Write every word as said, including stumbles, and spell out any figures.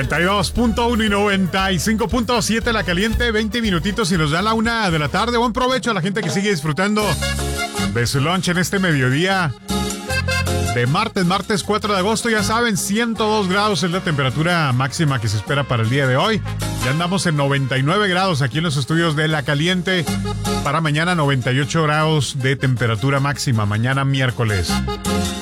noventa y dos punto uno y noventa y cinco punto siete La Caliente, veinte minutitos y nos da la una de la tarde. Buen provecho a la gente que sigue disfrutando de su lunch en este mediodía de martes, martes cuatro de agosto. Ya saben, ciento dos grados es la temperatura máxima que se espera para el día de hoy. Ya andamos en noventa y nueve grados aquí en los estudios de La Caliente. Para mañana noventa y ocho grados de temperatura máxima, mañana miércoles.